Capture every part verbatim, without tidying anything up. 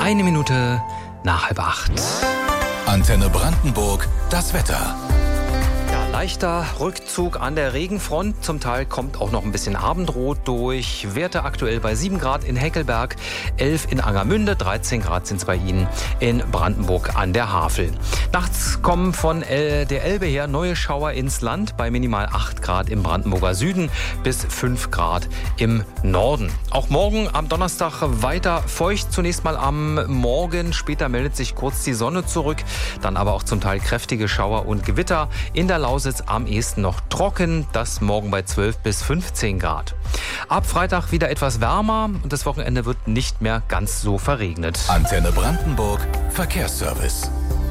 Eine Minute nach halb acht. Antenne Brandenburg, das Wetter. Leichter Rückzug an der Regenfront. Zum Teil kommt auch noch ein bisschen Abendrot durch. Werte aktuell bei sieben Grad in Heckelberg, elf in Angermünde, dreizehn Grad sind es bei Ihnen in Brandenburg an der Havel. Nachts kommen von El- der Elbe her neue Schauer ins Land bei minimal acht Grad im Brandenburger Süden bis fünf Grad im Norden. Auch morgen am Donnerstag weiter feucht. Zunächst mal am Morgen, später meldet sich kurz die Sonne zurück. Dann aber auch zum Teil kräftige Schauer und Gewitter. In der Lausitz am ehesten noch trocken, das morgen bei zwölf bis fünfzehn Grad. Ab Freitag wieder etwas wärmer und das Wochenende wird nicht mehr ganz so verregnet. Antenne Brandenburg, Verkehrsservice.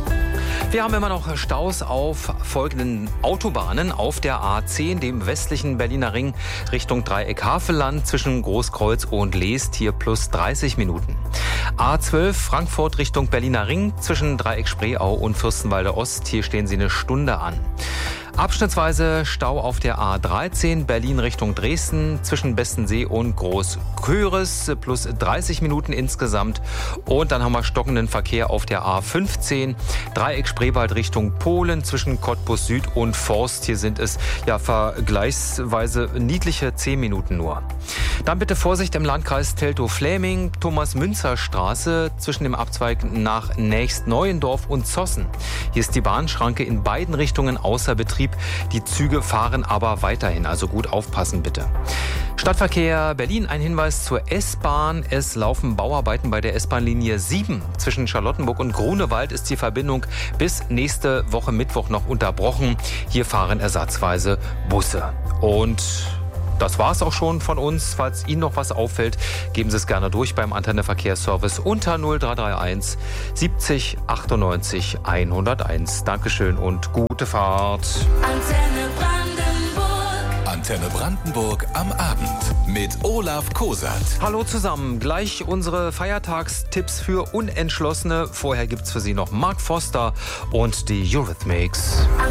Wir haben immer noch Staus auf folgenden Autobahnen. Auf der A zehn, dem westlichen Berliner Ring, Richtung Dreieck-Havelland zwischen Großkreuz und Leest, hier plus dreißig Minuten. A zwölf, Frankfurt Richtung Berliner Ring zwischen Dreieck-Spreeau und Fürstenwalde Ost, hier stehen Sie eine Stunde an. Abschnittsweise Stau auf der A dreizehn, Berlin Richtung Dresden, zwischen Bestensee und Großköris, plus dreißig Minuten insgesamt. Und dann haben wir stockenden Verkehr auf der A fünfzehn, Dreieck Spreewald Richtung Polen, zwischen Cottbus Süd und Forst. Hier sind es ja vergleichsweise niedliche zehn Minuten nur. Dann bitte Vorsicht im Landkreis Teltow-Fläming, Thomas-Münzer-Straße, zwischen dem Abzweig nach Nächst-Neuendorf und Zossen. Hier ist die Bahnschranke in beiden Richtungen außer Betrieb. Die Züge fahren aber weiterhin, also gut aufpassen bitte. Stadtverkehr Berlin, ein Hinweis zur S-Bahn. Es laufen Bauarbeiten bei der S-Bahn-Linie sieben. Zwischen Charlottenburg und Grunewald ist die Verbindung bis nächste Woche Mittwoch noch unterbrochen. Hier fahren ersatzweise Busse. Und das war's auch schon von uns. Falls Ihnen noch was auffällt, geben Sie es gerne durch beim Antenne Verkehrsservice unter null drei drei eins siebzig achtundneunzig hunderteins. Dankeschön und gute Fahrt. Antenne Brandenburg. Antenne Brandenburg am Abend mit Olaf Kosat. Hallo zusammen. Gleich unsere Feiertagstipps für Unentschlossene. Vorher gibt's für Sie noch Mark Foster und die Eurythmics.